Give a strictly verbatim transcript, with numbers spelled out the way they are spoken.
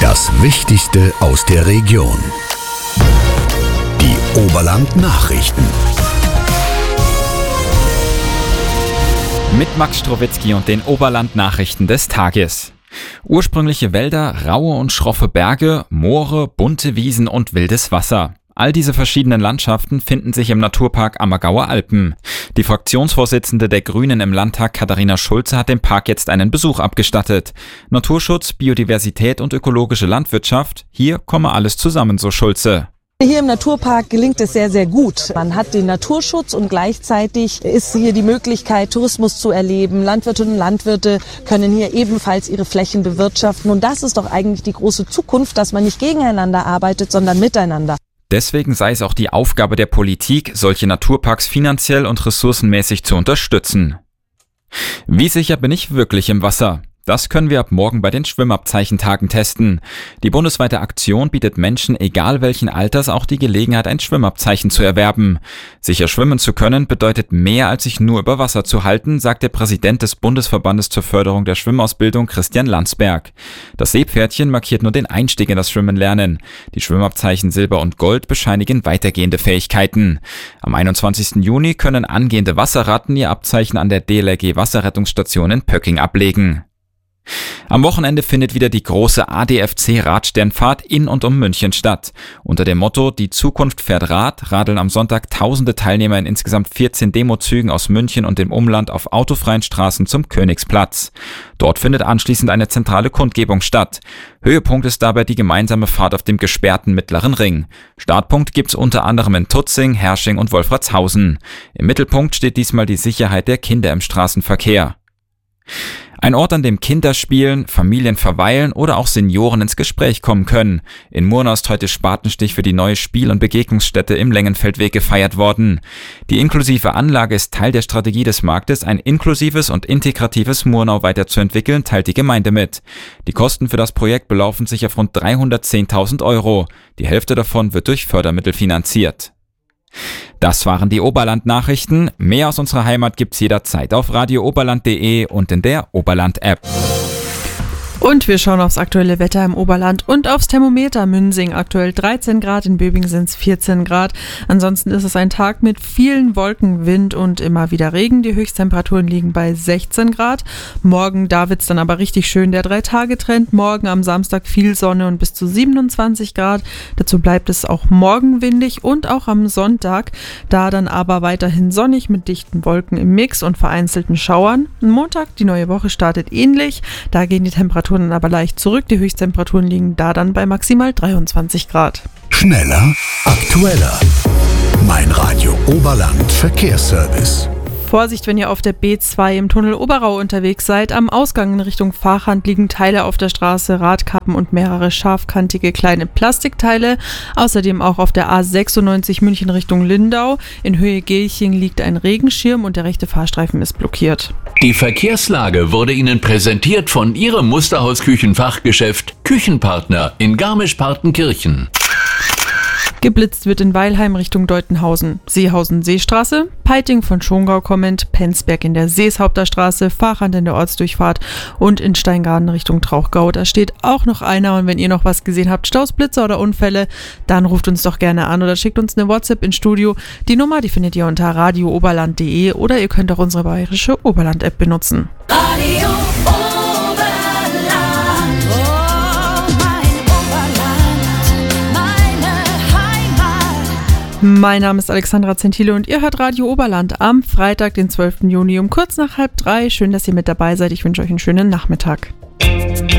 Das Wichtigste aus der Region. Die Oberland-Nachrichten. Mit Max Strowitzki und den Oberland-Nachrichten des Tages. Ursprüngliche Wälder, raue und schroffe Berge, Moore, bunte Wiesen und wildes Wasser. All diese verschiedenen Landschaften finden sich im Naturpark Ammergauer Alpen. Die Fraktionsvorsitzende der Grünen im Landtag, Katharina Schulze, hat dem Park jetzt einen Besuch abgestattet. Naturschutz, Biodiversität und ökologische Landwirtschaft, hier komme alles zusammen, so Schulze. Hier im Naturpark gelingt es sehr, sehr gut. Man hat den Naturschutz und gleichzeitig ist hier die Möglichkeit, Tourismus zu erleben. Landwirtinnen und Landwirte können hier ebenfalls ihre Flächen bewirtschaften. Und das ist doch eigentlich die große Zukunft, dass man nicht gegeneinander arbeitet, sondern miteinander. Deswegen sei es auch die Aufgabe der Politik, solche Naturparks finanziell und ressourcenmäßig zu unterstützen. Wie sicher bin ich wirklich im Wasser? Das können wir ab morgen bei den Schwimmabzeichentagen testen. Die bundesweite Aktion bietet Menschen, egal welchen Alters, auch die Gelegenheit, ein Schwimmabzeichen zu erwerben. Sicher schwimmen zu können bedeutet mehr, als sich nur über Wasser zu halten, sagt der Präsident des Bundesverbandes zur Förderung der Schwimmausbildung, Christian Landsberg. Das Seepferdchen markiert nur den Einstieg in das Schwimmenlernen. Die Schwimmabzeichen Silber und Gold bescheinigen weitergehende Fähigkeiten. Am einundzwanzigsten Juni können angehende Wasserratten ihr Abzeichen an der D L R G Wasserrettungsstation in Pöcking ablegen. Am Wochenende findet wieder die große A D F C-Radsternfahrt in und um München statt. Unter dem Motto "Die Zukunft fährt Rad" radeln am Sonntag tausende Teilnehmer in insgesamt vierzehn Demozügen aus München und dem Umland auf autofreien Straßen zum Königsplatz. Dort findet anschließend eine zentrale Kundgebung statt. Höhepunkt ist dabei die gemeinsame Fahrt auf dem gesperrten Mittleren Ring. Startpunkt gibt's unter anderem in Tutzing, Herrsching und Wolfratshausen. Im Mittelpunkt steht diesmal die Sicherheit der Kinder im Straßenverkehr. Ein Ort, an dem Kinder spielen, Familien verweilen oder auch Senioren ins Gespräch kommen können. In Murnau ist heute Spatenstich für die neue Spiel- und Begegnungsstätte im Längenfeldweg gefeiert worden. Die inklusive Anlage ist Teil der Strategie des Marktes, ein inklusives und integratives Murnau weiterzuentwickeln, teilt die Gemeinde mit. Die Kosten für das Projekt belaufen sich auf rund dreihundertzehntausend Euro. Die Hälfte davon wird durch Fördermittel finanziert. Das waren die Oberland-Nachrichten. Mehr aus unserer Heimat gibt's jederzeit auf radio oberland punkt de und in der Oberland-App. Und wir schauen aufs aktuelle Wetter im Oberland und aufs Thermometer. Münsing aktuell dreizehn Grad, in Böbing sind es vierzehn Grad. Ansonsten ist es ein Tag mit vielen Wolken, Wind und immer wieder Regen. Die Höchsttemperaturen liegen bei sechzehn Grad. Morgen, da wird's dann aber richtig schön, der Drei-Tage-Trend. Morgen am Samstag viel Sonne und bis zu siebenundzwanzig Grad. Dazu bleibt es auch morgen windig und auch am Sonntag. Da dann aber weiterhin sonnig mit dichten Wolken im Mix und vereinzelten Schauern. Montag, die neue Woche startet ähnlich. Da gehen die Temperaturen aber leicht zurück. Die Höchsttemperaturen liegen da dann bei maximal dreiundzwanzig Grad. Schneller, aktueller. Mein Radio Oberland Verkehrsservice. Vorsicht, wenn ihr auf der B zwei im Tunnel Oberau unterwegs seid. Am Ausgang in Richtung Fahrrad liegen Teile auf der Straße, Radkappen und mehrere scharfkantige kleine Plastikteile. Außerdem auch auf der A sechsundneunzig München Richtung Lindau. In Höhe Gelching liegt ein Regenschirm und der rechte Fahrstreifen ist blockiert. Die Verkehrslage wurde Ihnen präsentiert von Ihrem Musterhaus-Küchenfachgeschäft Küchenpartner in Garmisch-Partenkirchen. Geblitzt wird in Weilheim Richtung Deutenhausen, Seehausen-Seestraße, Peiting von Schongau kommend, Penzberg in der Seeshaupterstraße, Fahrrad in der Ortsdurchfahrt und in Steingaden Richtung Trauchgau. Da steht auch noch einer und wenn ihr noch was gesehen habt, Staus, Blitzer oder Unfälle, dann ruft uns doch gerne an oder schickt uns eine WhatsApp ins Studio. Die Nummer, die findet ihr unter radio oberland punkt de oder ihr könnt auch unsere bayerische Oberland-App benutzen. Radio Mein Name ist Alexandra Zentile und ihr hört Radio Oberland am Freitag, den zwölften Juni um kurz nach halb drei. Schön, dass ihr mit dabei seid. Ich wünsche euch einen schönen Nachmittag.